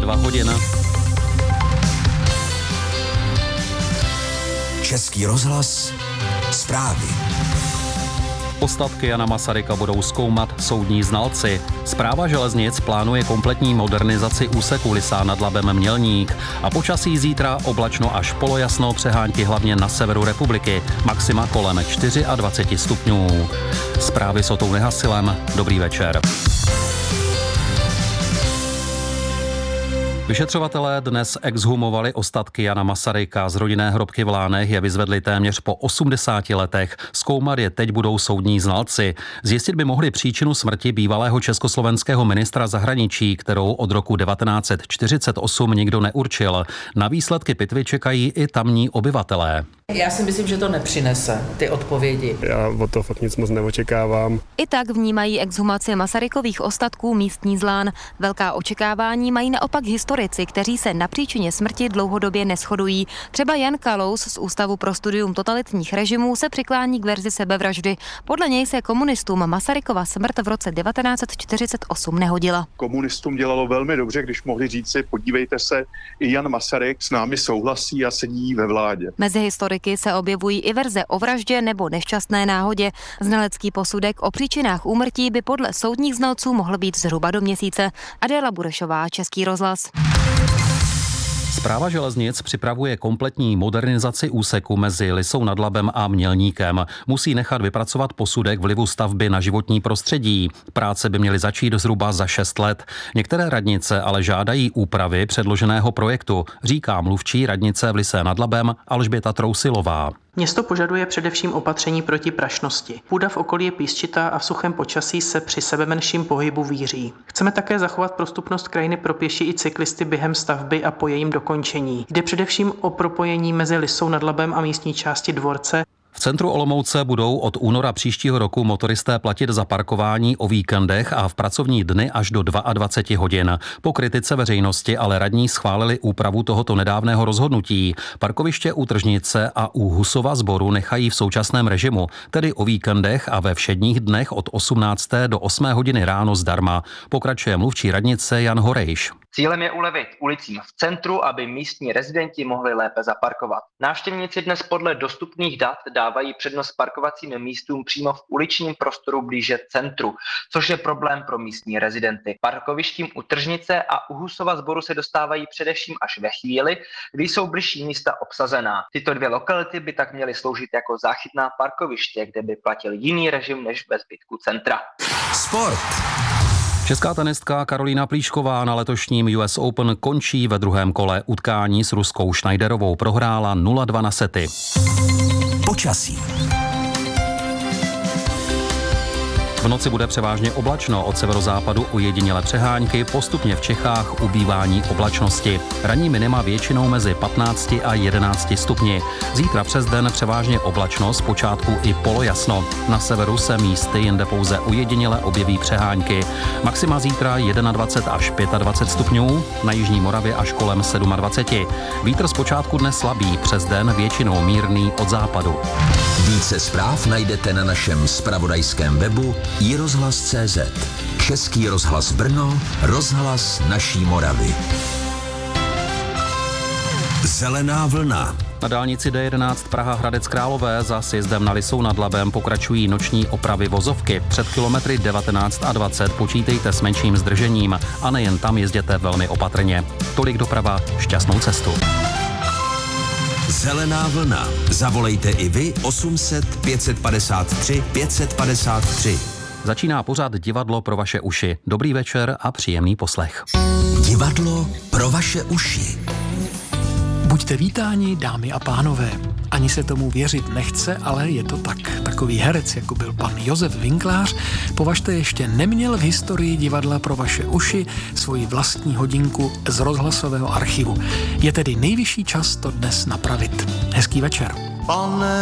22 hodin. Český rozhlas, zprávy. Ostatky Jana Masaryka budou zkoumat soudní znalci. Správa železnic plánuje kompletní modernizaci úseku Lysá nad Labem Mělník. A počasí zítra oblačno až polojasno, přehánky hlavně na severu republiky. Maxima kolem 24 stupňů. Zprávy s Otou Nehasilem. Dobrý večer. Vyšetřovatelé dnes exhumovali ostatky Jana Masaryka. Z rodinné hrobky v Lánech je vyzvedli téměř po 80 letech. Zkoumat je teď budou soudní znalci. Zjistit by mohli příčinu smrti bývalého československého ministra zahraničí, kterou od roku 1948 nikdo neurčil. Na výsledky pitvy čekají i tamní obyvatelé. Já si myslím, že to nepřinese ty odpovědi. Já od toho fakt nic moc neočekávám. I tak vnímají exhumaci Masarykových ostatků místní z Lán. Velká očekávání mají naopak historici, kteří se na příčině smrti dlouhodobě neshodují. Třeba Jan Kalous z Ústavu pro studium totalitních režimů se přiklání k verzi sebevraždy. Podle něj se komunistům Masarykova smrt v roce 1948 nehodila. Komunistům dělalo velmi dobře, když mohli říct si, podívejte se, i Jan Masaryk s námi souhlasí a sedí ve vládě. Mezi historiky se objevují i verze o vraždě nebo nešťastné náhodě. Znalecký posudek o příčinách úmrtí by podle soudních znalců mohl být zhruba do měsíce. Adéla Burešová, Český rozhlas. Správa železnic připravuje kompletní modernizaci úseku mezi Lysou nad Labem a Mělníkem. Musí nechat vypracovat posudek vlivu stavby na životní prostředí. Práce by měly začít zhruba za 6 let. Některé radnice ale žádají úpravy předloženého projektu, říká mluvčí radnice v Lysé nad Labem Alžběta Trousilová. Město požaduje především opatření proti prašnosti. Půda v okolí je písčitá a v suchém počasí se při sebemenším pohybu víří. Chceme také zachovat prostupnost krajiny pro pěší i cyklisty během stavby a po jejím dokončení. Jde především o propojení mezi Lysou nad Labem a místní části dvorce. V centru Olomouce budou od února příštího roku motoristé platit za parkování o víkendech a v pracovní dny až do 22 hodin. Po kritice veřejnosti ale radní schválili úpravu tohoto nedávného rozhodnutí. Parkoviště u Tržnice a u Husova Sboru nechají v současném režimu, tedy o víkendech a ve všedních dnech od 18. do 8 hodiny ráno zdarma. Pokračuje mluvčí radnice Jan Horejš. Cílem je ulevit ulicím v centru, aby místní rezidenti mohli lépe zaparkovat. Návštěvníci dnes podle dostupných dat dávají přednost parkovacím místům přímo v uličním prostoru blíže centru, což je problém pro místní rezidenty. Parkovištím u Tržnice a u Husova Sboru se dostávají především až ve chvíli, kdy jsou bližší místa obsazená. Tyto dvě lokality by tak měly sloužit jako záchytná parkoviště, kde by platil jiný režim než ve zbytku centra. Sport. Česká tenistka Karolína Plíšková na letošním US Open končí ve druhém kole. Utkání s Ruskou Schneiderovou prohrála 0-2 na sety. Počasí. V noci bude převážně oblačno, od severozápadu ojedinělé přehánky, postupně v Čechách ubývání oblačnosti. Ranní minima většinou mezi 15 a 11 stupni. Zítra přes den převážně oblačno, zpočátku i polojasno. Na severu se místy jinde pouze ojediněle objeví přehánky. Maxima zítra 21 až 25 stupňů, na jižní Moravě až kolem 27. Vítr zpočátku dnes slabý, přes den většinou mírný od západu. Více zpráv najdete na našem zpravodajském webu iRozhlas.cz. Český rozhlas Brno, rozhlas naší Moravy. Zelená vlna. Na dálnici D11 Praha Hradec Králové za sjezdem na Lysou nad Labem pokračují noční opravy vozovky. Před kilometry 19 a 20 počítejte s menším zdržením a nejen tam jezděte velmi opatrně. Tolik doprava, šťastnou cestu. Zelená vlna. Zavolejte i vy 800 553 553. Začíná pořad Divadlo pro vaše uši. Dobrý večer a příjemný poslech. Divadlo pro vaše uši. Buďte vítáni, dámy a pánové. Ani se tomu věřit nechce, ale je to tak. Takový herec, jako byl pan Josef Winklář, považte ještě neměl v historii Divadla pro vaše uši svoji vlastní hodinku z rozhlasového archivu. Je tedy nejvyšší čas to dnes napravit. Hezký večer.